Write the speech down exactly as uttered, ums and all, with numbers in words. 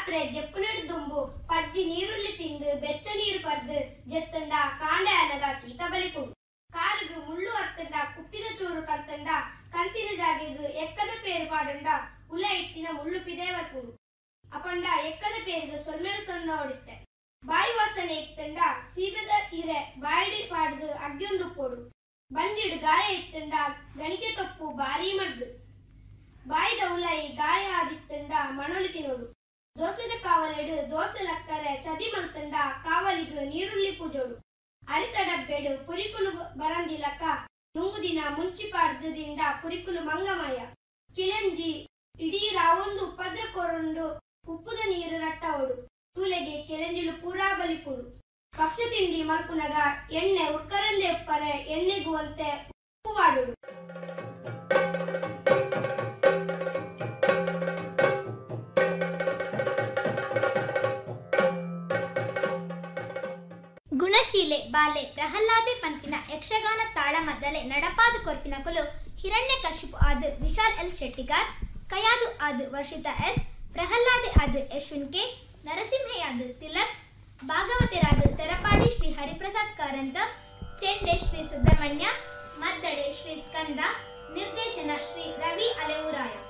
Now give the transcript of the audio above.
ರಾತ್ರಿ ಜಪ್ಪುನಡು ದುಂಬು ಪಜ್ಜಿ ನೀರುಳ್ಳಿ ತಿಂದು ಬೆಚ್ಚ ನೀರು ಪಡ್ದು ಜತ್ತಂಡ ಕಾಂಡೆ ಅನಗ ಸೀತ ಬಲಿಪುಡು ಕಾರುಗು ಮುಳ್ಳು ಹತ್ತಂಡ ಕುಪ್ಪಿದ ಚೂರು ಕತ್ತಂಡ ಕಂತಿನ ಜಾಗೆಗು ಎಕ್ಕದ ಪೇರು ಪಾಡಂಡ ಉಲ ಇತ್ತಿನ ಮುಳ್ಳು ಪಿದೇವರ್ಪುಡು ಅಪಂಡ ಎಕ್ಕದ ಪೇರುಗು ಸೊಲ್ಮೆಲ್ ಸೊನ್ನ ಹೊಡಿತ್ತೆ ಬಾಯಿ ವಾಸನೆ ಇತ್ತಂಡ ಸೀಬೆದ ಇರೆ ಬಾಯಿಡಿ ಪಾಡ್ದು ಅಗ್ಗಿಯೊಂದು ಪೋಡು ಬಂಡಿಡು ಗಾಯ ಇತ್ತಂಡ ಗಣಿಕೆ ತೊಪ್ಪು ಬಾರಿ ಮಡ್ದು ಬಾಯಿದ ಉಲಾಯಿ ಗಾಯ ಆದಿತ್ತಂಡ ಮಣೊಳಿ ತಿನ್ನೋಡು ದೋಸೆದ ಕಾವಲೆಡು ದೋಸೆ ಲಕ್ಕರೆ ಚದಿ ಮಲ್ತಂಡ ಕಾವಲಿಗು ನೀರುಳ್ಳಿ ಪೂಜೋಡು ಅರಿತ ಡಬ್ಬೆಡು ಪುರಿಕುಲು ಬರಂದಿಲಕ್ಕ ನುಂಗುದಿನ ಮುಂಚಿಪಾಡ್ದುದಿಂದ ಪುರಿಕುಲು ಮಂಗಮಯ್ಯ ಕಿಳಂಜಿ ಇಡೀ ರಾವೊಂದು ಉಪದ್ರ ಕೊರಂಡು ಉಪ್ಪುದ ನೀರು ರಟ್ಟವಡು ತೂಲೆಗೆ ಕೆಳಂಜಿಲು ಪೂರಾ ಬಲಿಪುಡು ಪಕ್ಷ ತಿಂಡಿ ಮಲ್ಪುನಗ ಎಣ್ಣೆ ಉಕ್ಕರಂದೆ ಉಪ್ಪರೆ ಎಣ್ಣೆಗುವಂತೆ ಉಪ್ಪು ಮಾಡುಡು ಗುಣಶೀಲೆ ಬಾಲೆ ಪ್ರಹ್ಲಾದೆ ಪಂತಿನ ಯಕ್ಷಗಾನ ತಾಳಮದ್ದಲೆ ನಡಪಾದು ಕೊರ್ಪಿನ ಕುಲು ಹಿರಣ್ಯ ಕಶಿಪು ಆದು ವಿಶಾಲ್ ಎಲ್ ಶೆಟ್ಟಿಗಾರ್ ಕಯಾದು ಆದು ವರ್ಷಿತಾ ಎಸ್ ಪ್ರಹ್ಲಾದೆ ಆದು ಯಶ್ವಿನ್ ಕೆ ನರಸಿಂಹಯಾದು ತಿಲಕ್ ಭಾಗವತರಾದ ಸೆರಪಾಡಿ ಶ್ರೀ ಹರಿಪ್ರಸಾದ್ ಕಾರಂತ ಚೆಂಡೆ ಶ್ರೀ ಸುಬ್ರಹ್ಮಣ್ಯ ಮದ್ದಳೆ ಶ್ರೀ ಸ್ಕಂದ ನಿರ್ದೇಶನ ಶ್ರೀ ರವಿ ಅಲೆಊರಾಯ.